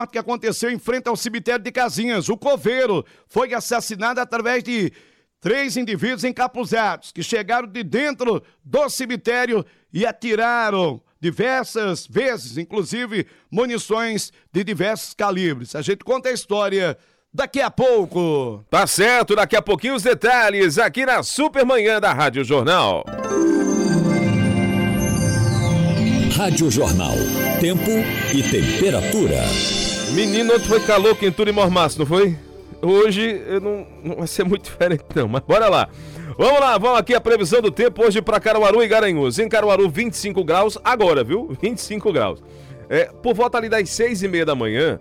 que aconteceu em frente ao cemitério de Casinhas. O coveiro foi assassinado através de 3 indivíduos encapuzados que chegaram de dentro do cemitério e atiraram diversas vezes, inclusive munições de diversos calibres. A gente conta a história daqui a pouco. Tá certo, daqui a pouquinho os detalhes aqui na Supermanhã da Rádio Jornal. Rádio Jornal. Tempo e temperatura. Menino, ontem foi calor, quentura e mormaço, não foi? Hoje não vai ser muito diferente não, mas bora lá. Vamos lá, vamos aqui a previsão do tempo hoje para Caruaru e Garanhuns. Em Caruaru, 25 graus agora, viu? 25 graus. Por volta ali das 6h30 da manhã,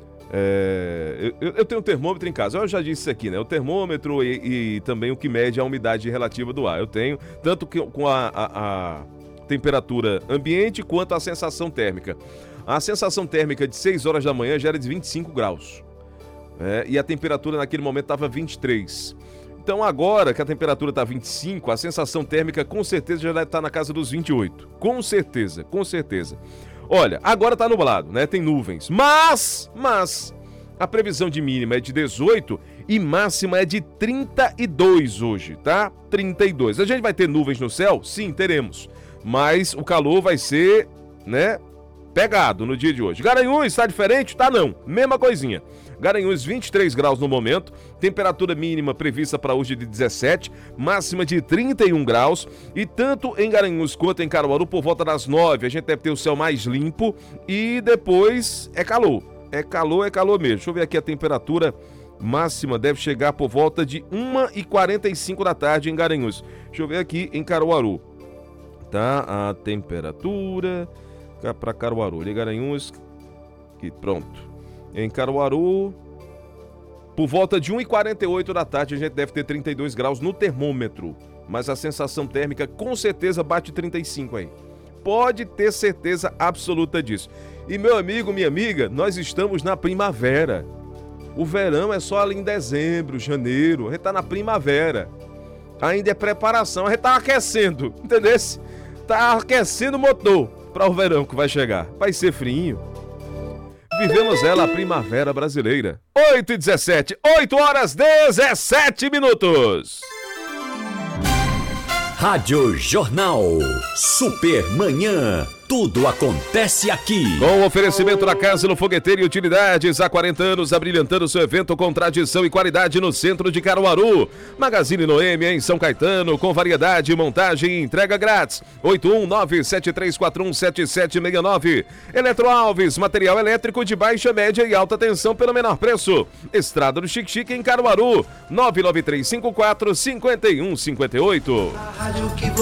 eu tenho um termômetro em casa. Eu já disse isso aqui, né? O termômetro e também o que mede a umidade relativa do ar. Eu tenho, tanto que com a temperatura ambiente quanto a sensação térmica. A sensação térmica de 6 horas da manhã já era de 25 graus. E a temperatura naquele momento estava 23. Então agora que a temperatura está 25, a sensação térmica com certeza já deve estar na casa dos 28. Com certeza, com certeza. Olha, agora está nublado, né? Tem nuvens. Mas a previsão de mínima é de 18 e máxima é de 32 hoje, tá? 32. A gente vai ter nuvens no céu? Sim, teremos. Mas o calor vai ser, né, pegado no dia de hoje. Garanhuns está diferente? Tá não, mesma coisinha. Garanhuns 23 graus no momento, temperatura mínima prevista para hoje de 17, máxima de 31 graus, e tanto em Garanhuns quanto em Caruaru por volta das 9 a gente deve ter o céu mais limpo e depois é calor. É calor mesmo. Deixa eu ver aqui a temperatura máxima, deve chegar por volta de 1h45 da tarde em Garanhuns. Deixa eu ver aqui em Caruaru. Tá, a temperatura para Caruaru, ali Garanhuns, aqui, pronto. Em Caruaru, por volta de 1h48 da tarde, a gente deve ter 32 graus no termômetro, mas a sensação térmica com certeza bate 35 aí. Pode ter certeza absoluta disso. E meu amigo, minha amiga, nós estamos na primavera. O verão é só ali em dezembro, janeiro, a gente tá na primavera. Ainda é preparação, a gente tá aquecendo, entendeu? Tá aquecendo o motor para o verão que vai chegar. Vai ser frinho. Vivemos ela, a primavera brasileira. 8h17, 8h17. Rádio Jornal. Supermanhã. Tudo acontece aqui. Com o oferecimento da Casa no Fogueteiro e Utilidades, há 40 anos, abrilhantando seu evento com tradição e qualidade no centro de Caruaru. Magazine Noêmia em São Caetano, com variedade, montagem e entrega grátis. 819-7341-7769. Eletro Alves, material elétrico de baixa, média e alta tensão pelo menor preço. Estrada do Xique-Xique em Caruaru, 99354-5158.